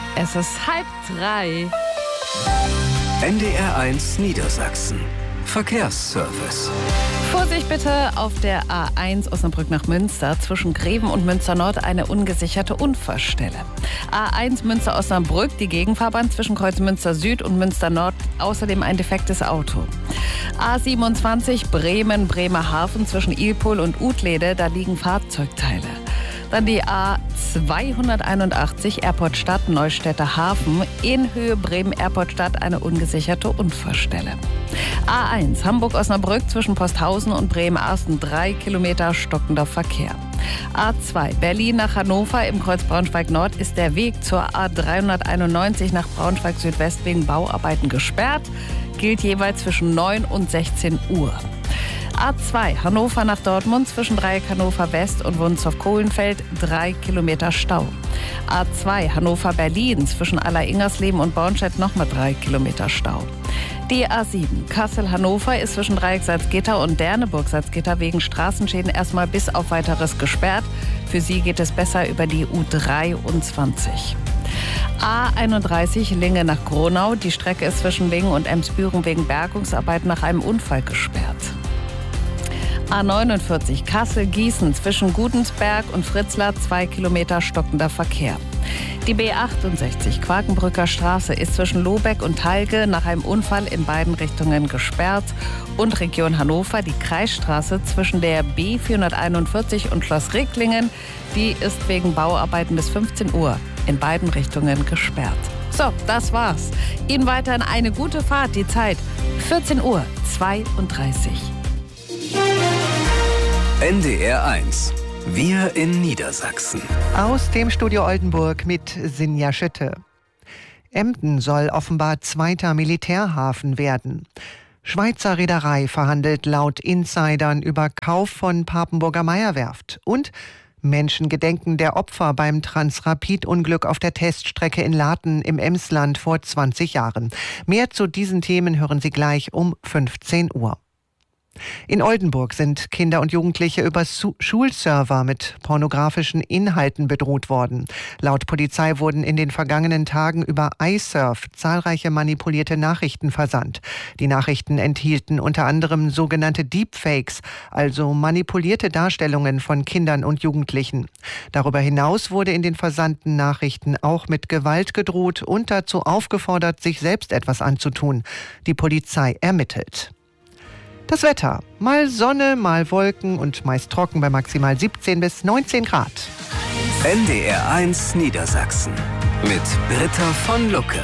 Es ist 2:30. NDR1 Niedersachsen. Verkehrsservice. Vorsicht bitte auf der A1 Osnabrück nach Münster. Zwischen Greven und Münster Nord eine ungesicherte Unfallstelle. A1 Münster-Osnabrück, die Gegenfahrbahn zwischen Kreuz Münster Süd und Münster Nord. Außerdem ein defektes Auto. A27 Bremen, Bremerhaven zwischen Ilpol und Utlede. Da liegen Fahrzeugteile. Dann die A281 Airport Stadt Neustädter Hafen. In Höhe Bremen Airport Stadt eine ungesicherte Unfallstelle. A1 Hamburg-Osnabrück zwischen Posthausen und Bremen-Arsten 3 Kilometer stockender Verkehr. A2 Berlin nach Hannover im Kreuz Braunschweig-Nord ist der Weg zur A391 nach Braunschweig-Südwest wegen Bauarbeiten gesperrt. Gilt jeweils zwischen 9 und 16 Uhr. A2 Hannover nach Dortmund zwischen Dreieck Hannover West und Wunstorf-Kohlenfeld 3 Kilometer Stau. A2 Hannover-Berlin zwischen Aller-Ingersleben und Bornstedt nochmal 3 Kilometer Stau. Die A7 Kassel-Hannover ist zwischen Dreieck Salzgitter und Derneburg-Salzgitter wegen Straßenschäden erstmal bis auf Weiteres gesperrt. Für sie geht es besser über die U23. A31 Linge nach Gronau. Die Strecke ist zwischen Lingen und Emsbüren wegen Bergungsarbeit nach einem Unfall gesperrt. A49 Kassel-Gießen zwischen Gudensberg und Fritzlar 2 Kilometer stockender Verkehr. Die B68 Quakenbrücker Straße ist zwischen Lobeck und Talge nach einem Unfall in beiden Richtungen gesperrt. Und Region Hannover, die Kreisstraße zwischen der B441 und Schloss Ricklingen, die ist wegen Bauarbeiten bis 15 Uhr in beiden Richtungen gesperrt. So, das war's. Ihnen weiterhin eine gute Fahrt. Die Zeit 14:32 Uhr. NDR1. Wir in Niedersachsen. Aus dem Studio Oldenburg mit Sinja Schütte. Emden soll offenbar zweiter Militärhafen werden. Schweizer Reederei verhandelt laut Insidern über Kauf von Papenburger Meierwerft. Und Menschen gedenken der Opfer beim Transrapid-Unglück auf der Teststrecke in Laten im Emsland vor 20 Jahren. Mehr zu diesen Themen hören Sie gleich um 15 Uhr. In Oldenburg sind Kinder und Jugendliche über Schulserver mit pornografischen Inhalten bedroht worden. Laut Polizei wurden in den vergangenen Tagen über iSurf zahlreiche manipulierte Nachrichten versandt. Die Nachrichten enthielten unter anderem sogenannte Deepfakes, also manipulierte Darstellungen von Kindern und Jugendlichen. Darüber hinaus wurde in den versandten Nachrichten auch mit Gewalt gedroht und dazu aufgefordert, sich selbst etwas anzutun. Die Polizei ermittelt. Das Wetter. Mal Sonne, mal Wolken und meist trocken bei maximal 17 bis 19 Grad. NDR1 Niedersachsen mit Britta von Lucke.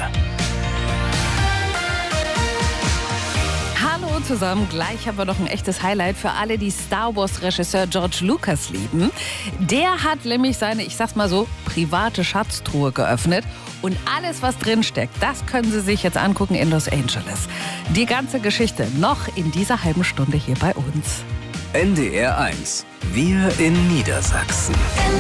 Hallo zusammen, gleich haben wir noch ein echtes Highlight für alle, die Star Wars-Regisseur George Lucas lieben. Der hat nämlich seine, ich sag's mal so, private Schatztruhe geöffnet. Und alles, was drin steckt, das können Sie sich jetzt angucken in Los Angeles. Die ganze Geschichte noch in dieser halben Stunde hier bei uns. NDR1. Wir in Niedersachsen.